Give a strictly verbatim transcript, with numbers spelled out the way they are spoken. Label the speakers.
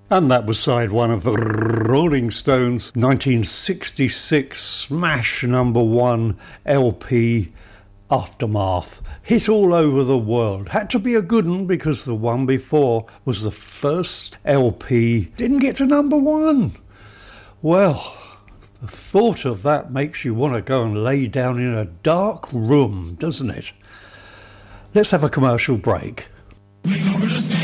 Speaker 1: And that was side one of the Rolling Stones' nineteen sixty-six smash number one L P, Aftermath. Hit all over the world. Had to be a good one because the one before was the first L P. Didn't get to number one. Well, the thought of that makes you want to go and lay down in a dark room, doesn't it? Let's have a commercial break.
Speaker 2: We